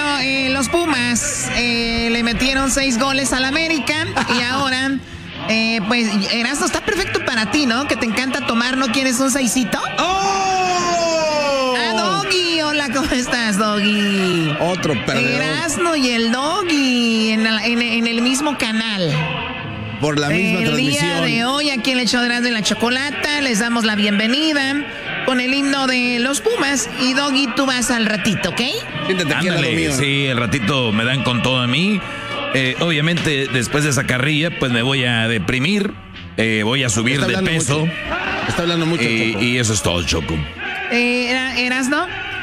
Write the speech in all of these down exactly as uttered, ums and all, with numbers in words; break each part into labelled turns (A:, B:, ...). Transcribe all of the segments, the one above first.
A: bueno, eh, los Pumas eh, le metieron seis goles al América y ahora, eh, pues, Erasmo, está perfecto para ti, ¿no? Que te encanta tomar, ¿no quieres un seisito?
B: ¡Oh!
A: Ah, Doggy, hola, ¿cómo estás, Doggy?
B: Otro perdedor.
A: Erasmo y el Doggy en, la, en, en el mismo canal.
B: Por la misma
A: el
B: transmisión.
A: El día de hoy, aquí en el show de Erasmo y la Chocolata, les damos la bienvenida con el himno de los Pumas. Y Doggy, tú vas al ratito, ¿ok?
B: Siéntate aquí,
C: Ándale,
B: mío.
C: sí, el ratito me dan con todo a mí. Eh, obviamente, después de esa carrilla, pues me voy a deprimir, eh, voy a subir de peso.
B: Mucho. Está hablando mucho,
C: y,
B: Choco.
C: y eso es todo, Choco.
A: Eh, ¿Erasmo?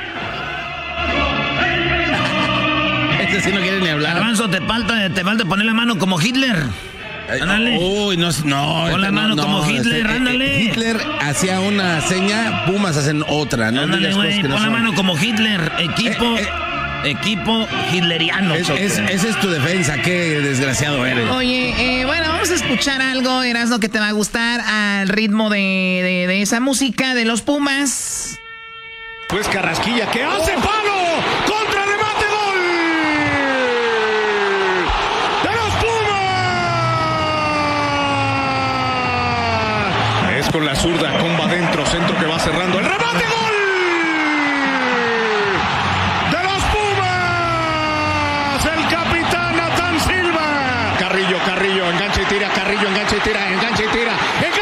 B: Este sí no quiere ni hablar.
C: Garbanzo, te falta, te falta poner la mano como Hitler. Ándale.
B: Uy, no, no.
C: Pon la
B: no,
C: mano
B: no,
C: como Hitler,
B: este,
C: ándale.
B: Hitler hacía una seña, Pumas hacen otra. No
C: Ándale,
B: digas cosas
C: güey,
B: que no
C: pon la
B: son.
C: mano como Hitler. Equipo,
B: Eh, eh.
C: equipo hitleriano.
B: Es,
C: Choco.
B: es, esa es tu defensa, qué desgraciado eres.
A: Oye, eh, bueno, vamos a escuchar algo, Erasmo, que te va a gustar al ritmo de, de, de esa música de los Pumas.
D: Pues Carrasquilla, ¿qué hace? ¡Palo! ¡Contra remate! ¡Gol! ¡De los Pumas! Es con la zurda, comba adentro, centro que va cerrando. ¡El remate! ¡Gol! ¡De los Pumas! ¡El capitán Natán Silva! Carrillo, Carrillo, engancha y tira, Carrillo, engancha y tira, engancha y tira.